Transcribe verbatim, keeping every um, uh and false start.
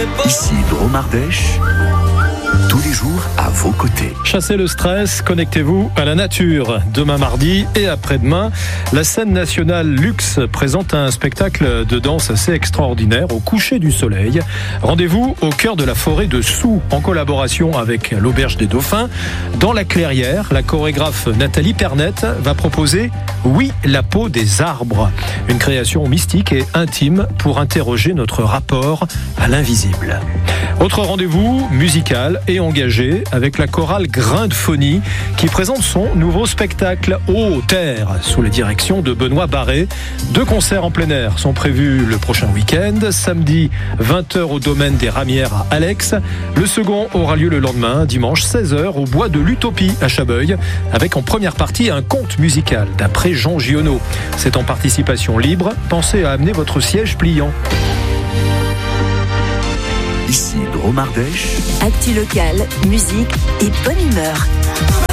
Ici Dromardèche, tous les jours à vos côtés. Chassez le stress, connectez-vous à la nature. Demain mardi et après-demain, la scène nationale Luxe présente un spectacle de danse assez extraordinaire au coucher du soleil. Rendez-vous au cœur de la forêt de Soux, en collaboration avec l'Auberge des Dauphins. Dans la clairière, la chorégraphe Nathalie Pernette va proposer « Oui, la peau des arbres », une création mystique et intime pour interroger notre rapport à l'invisible. Autre rendez-vous musical et engagé avec la chorale Grain de Phonie qui présente son nouveau spectacle Ô Terre sous la direction de Benoît Barré. Deux concerts en plein air sont prévus le prochain week-end. Samedi vingt heures au domaine des Ramières à Alex. Le second aura lieu le lendemain, dimanche seize heures au bois de l'Utopie à Chabeuil, avec en première partie un conte musical d'après Jean Giono. C'est en participation libre. Pensez à amener votre siège pliant. Ici Dromardèche. Actu locale, musique et bonne humeur.